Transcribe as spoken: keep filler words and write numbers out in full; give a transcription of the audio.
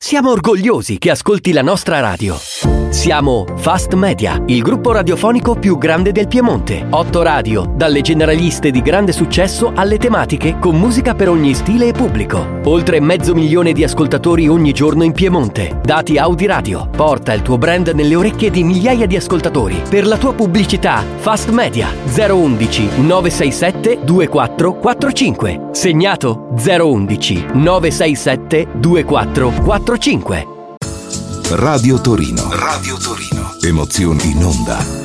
Siamo orgogliosi che ascolti la nostra radio. Siamo Fast Media, il gruppo radiofonico più grande del Piemonte. Otto radio, dalle generaliste di grande successo alle tematiche con musica per ogni stile e pubblico. Oltre mezzo milione di ascoltatori ogni giorno in Piemonte. Dati Audi Radio. Porta il tuo brand nelle orecchie di migliaia di ascoltatori. Per la tua pubblicità, Fast Media zero undici nove sei sette due quattro quattro cinque. Segnato zero undici nove sei sette due quattro quattro cinque. Radio Torino. Radio Torino. Emozioni in onda.